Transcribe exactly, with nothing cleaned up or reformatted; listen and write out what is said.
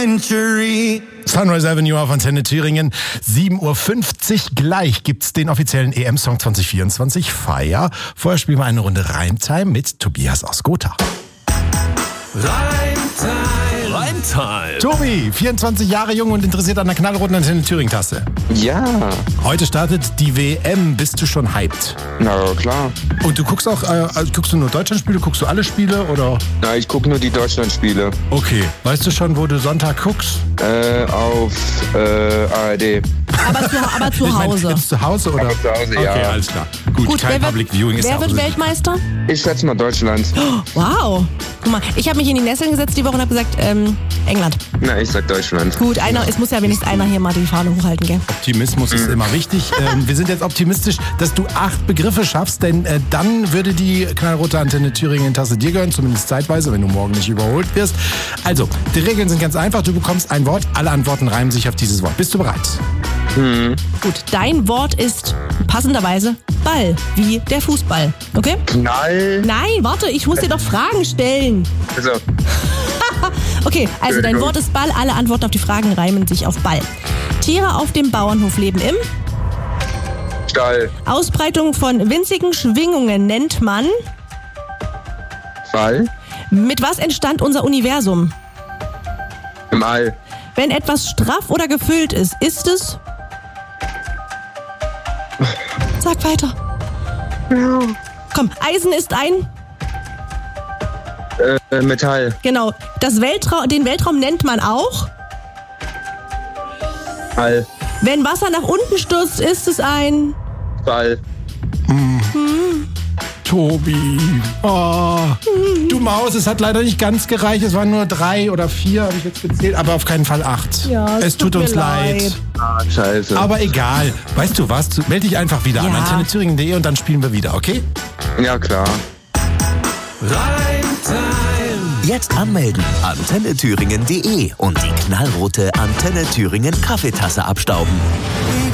Sunrise Avenue auf Antenne Thüringen, sieben Uhr fünfzig. Gleich gibt's den offiziellen E M-Song zwanzig vierundzwanzig, Fire. Vorher spielen wir eine Runde Reimtime mit Tobias aus Gotha. Reimtime. Reimtime. Tobi, vierundzwanzig Jahre jung und interessiert an der knallroten Antenne Thüringen-Taste. Ja. Heute startet die W M. Bist du schon hyped? Na klar. Und du guckst auch, äh, guckst du nur Deutschlandspiele, guckst du alle Spiele oder? Na, ich gucke nur die Deutschlandspiele. Okay. Weißt du schon, wo du Sonntag guckst? Äh, auf äh, A R D. Aber zu, aber zu Ich mein, Hause. jetzt zu Hause oder? Aber zu Hause, okay, ja. alles klar. Gut, Gut, kein wer Public wird, Viewing ist wer auch wird so. Weltmeister? Ich schätze mal Deutschland. Wow. Guck mal, ich habe mich in die Nesseln gesetzt die Woche und habe gesagt, ähm, England. Na, ich sag Deutschland. Gut, einer, es muss ja wenigstens einer hier mal die Fahne hochhalten, gell? Optimismus ist immer wichtig. Ähm, wir sind jetzt optimistisch, dass du acht Begriffe schaffst, denn äh, dann würde die knallrote Antenne Thüringen-Tasse dir gehören, zumindest zeitweise, wenn du morgen nicht überholt wirst. Also, die Regeln sind ganz einfach. Du bekommst ein Wort, alle Antworten reimen sich auf dieses Wort. Bist du bereit? Hm. Gut, dein Wort ist passenderweise Ball, wie der Fußball. Okay? Knall. Nein, warte, ich muss dir doch Fragen stellen. Also, Okay, also dein Wort ist Ball, alle Antworten auf die Fragen reimen sich auf Ball. Tiere auf dem Bauernhof leben im Stall. Ausbreitung von winzigen Schwingungen nennt man. Ball. Mit was entstand unser Universum? Im All. Wenn etwas straff oder gefüllt ist, ist es... Sag weiter. Ja. Komm, Eisen ist ein... Äh, Metall. Genau, das Weltraum, den Weltraum nennt man auch... All. Wenn Wasser nach unten stürzt, ist es ein... Ball. Tobi. Oh. Du Maus, es hat leider nicht ganz gereicht. Es waren nur drei oder vier, habe ich jetzt gezählt, aber auf keinen Fall acht. Ja, es es tut, tut uns mir leid. leid. Ah, scheiße. Aber egal. Weißt du was? Du- Meld dich einfach wieder an Ja. antenne thüringen punkt de und dann spielen wir wieder, okay? Ja, klar. Reimtime. Jetzt anmelden. antenne thüringen punkt de und die knallrote Antenne Thüringen Kaffeetasse abstauben.